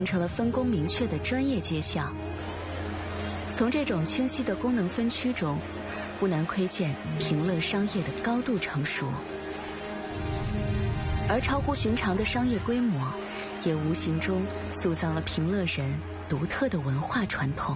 成了分工明确的专业街巷。从这种清晰的功能分区中，不难窥见平乐商业的高度成熟，而超乎寻常的商业规模，也无形中塑造了平乐人独特的文化传统。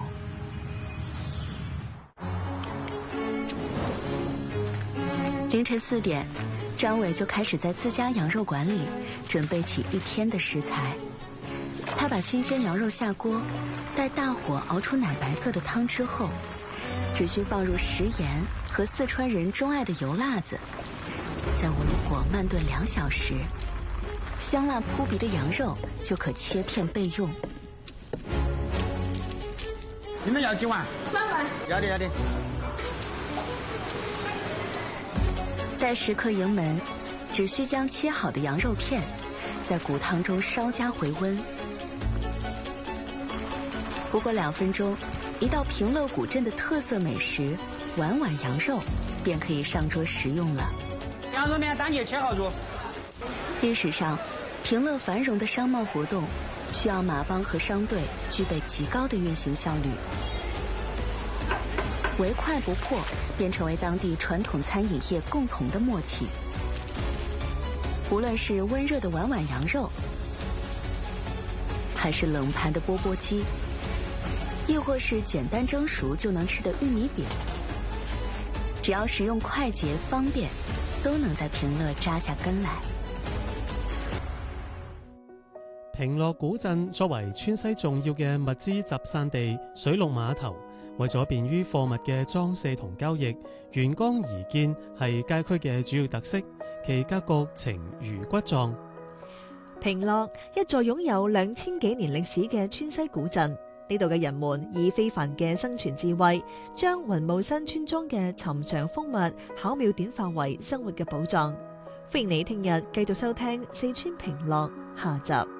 凌晨4点，张伟就开始在自家羊肉馆里准备起一天的食材。他把新鲜羊肉下锅，待大火熬出奶白色的汤之后，只需放入食盐和四川人钟爱的油辣子，在无炉火慢炖2小时，香辣扑鼻的羊肉就可切片备用。 你们要几碗？3碗。要的要的。 待食客盈门，只需将切好的羊肉片在骨汤中稍加回温。不过2分钟，一道平乐古镇的特色美食碗碗羊肉便可以上桌食用了。 羊肉面当节切好入。 历史上，平乐繁荣的商贸活动需要马帮和商队具备极高的运行效率，唯快不破便成为当地传统餐饮业共同的默契。无论是温热的碗碗羊肉，还是冷盘的钵钵鸡，亦或是简单蒸熟就能吃的玉米饼，只要食用快捷方便，都能在平乐扎下根来。 平樂古鎮作為川西重要嘅物資集散地、水陸碼頭，為咗便於貨物嘅裝卸同交易，沿江而建係街區嘅主要特色，其格局呈魚骨狀。 平樂一座擁有2000幾年歷史嘅川西古鎮，呢度嘅人們以非凡嘅生存智慧，將雲霧山村莊嘅尋常風物巧妙點化為生活嘅寶藏。歡迎你聽日繼續收聽四川平樂下集。